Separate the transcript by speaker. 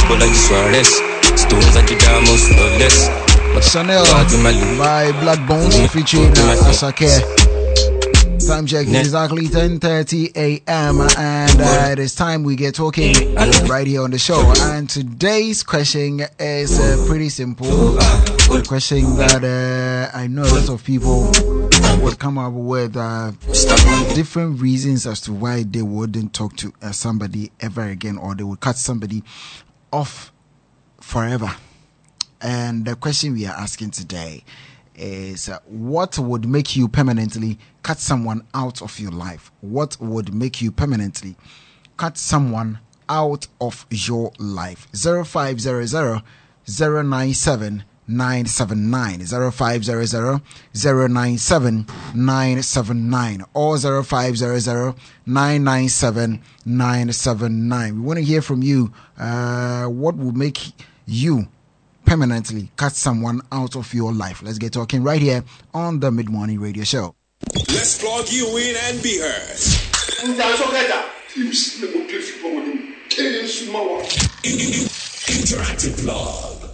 Speaker 1: like Suarez. Stones like the diamonds, flawless.
Speaker 2: Chanel by Black Bones featuring Asake. Time check is exactly 10:30 a.m. and it is time we get talking right here on the show. And today's question is pretty simple. A question that I know a lot of people would come up with different reasons as to why they wouldn't talk to somebody ever again, or they would cut somebody off forever. And the question we are asking today is what would make you permanently cut someone out of your life? What would make you permanently cut someone out of your life? 0500 097 979 0500 097 979 or 0500 997 979. We want to hear from you. What would make you permanently cut someone out of your life? Let's get talking right here on the Mid-Morning Radio Show.
Speaker 3: Let's plug you in and be heard. Interactive plug.